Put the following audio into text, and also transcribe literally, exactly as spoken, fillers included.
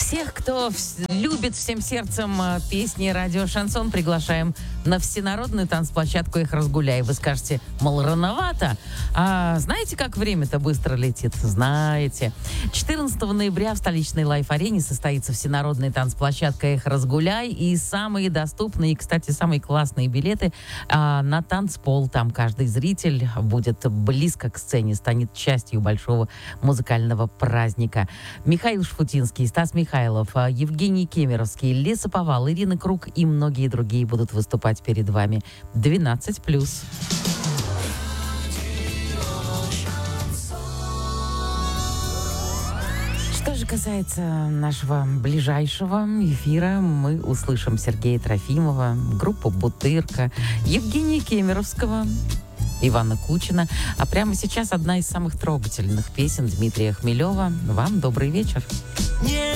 Всех, кто вс- любит всем сердцем э, песни радио «Шансон», приглашаем на всенародную танцплощадку «Их разгуляй». Вы скажете, мол, рановато. А знаете, как время-то быстро летит? Знаете. четырнадцатого ноября в столичной Лайф-арене состоится всенародная танцплощадка «Их разгуляй». И самые доступные, кстати, самые классные билеты а, на танцпол. Там каждый зритель будет близко к сцене, станет частью большого музыкального праздника. Михаил Шфутинский, Стас Михайлов, Евгений Кемеровский, Лесоповал, Ирина Круг и многие другие будут выступать перед вами. двенадцать плюс. Что же касается нашего ближайшего эфира, мы услышим Сергея Трофимова, группу «Бутырка», Евгения Кемеровского, Ивана Кучина. А прямо сейчас одна из самых трогательных песен Дмитрия Хмелева. Вам добрый вечер.